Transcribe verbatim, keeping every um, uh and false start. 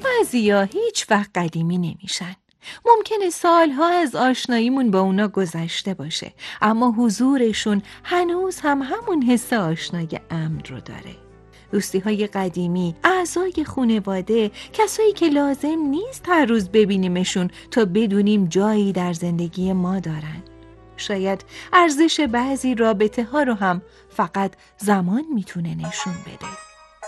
بعضیا هیچ وقت قدیمی نمیشن. ممکنه سالها از آشناییمون با اونا گذشته باشه، اما حضورشون هنوز هم همون حس آشنای امن رو داره. دوستی‌های قدیمی، اعضای خانواده، کسایی که لازم نیست هر روز ببینیمشون تا بدونیم جایی در زندگی ما دارن. شاید ارزش بعضی رابطه ها رو هم فقط زمان میتونه نشون بده.